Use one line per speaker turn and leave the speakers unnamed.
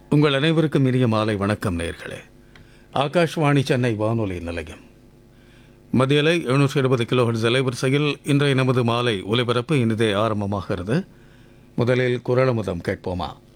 உங்கள் அனைவருக்கும் இனிய மாலை வணக்கம் நேயர்களே. ஆகாஷ்வாணி சென்னை வானொலி நிலையம் மத்தியலை 720 கிலோஹெர்ட்ஸ் அலைவரிசையில் இன்றைய நமது மாலை ஒலிபரப்பு இனிதே ஆரம்பமாகிறது. முதலில் குரலமுதம் கேட்போமா.